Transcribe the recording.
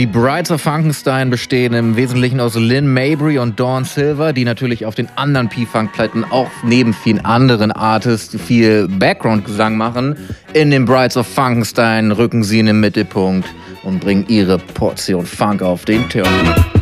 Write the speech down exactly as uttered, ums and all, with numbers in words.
Die Brides of Funkenstein bestehen im Wesentlichen aus Lynn Mabry und Dawn Silver, die natürlich auf den anderen P-Funk-Platten auch neben vielen anderen Artists viel Background-Gesang machen. In den Brides of Funkenstein rücken sie in den Mittelpunkt und bringen ihre Portion Funk auf den Turm.